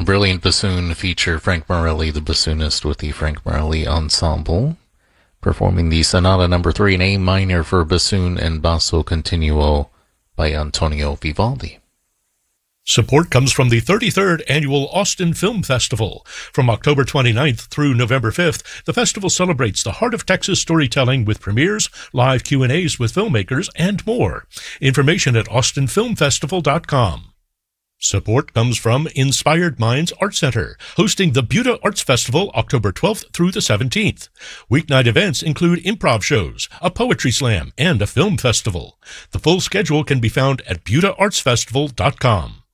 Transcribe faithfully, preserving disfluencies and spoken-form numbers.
Brilliant Bassoon feature Frank Morelli, the bassoonist with the Frank Morelli Ensemble, performing the Sonata Number three in A minor for bassoon and basso continuo by Antonio Vivaldi. Support comes from the thirty-third Annual Austin Film Festival. From October twenty-ninth through November fifth, the festival celebrates the heart of Texas storytelling with premieres, live Q and A's with filmmakers, and more. Information at austin film festival dot com. Support comes from Inspired Minds Art Center, hosting the Buda Arts Festival October twelfth through the seventeenth. Weeknight events include improv shows, a poetry slam, and a film festival. The full schedule can be found at buda arts festival dot com.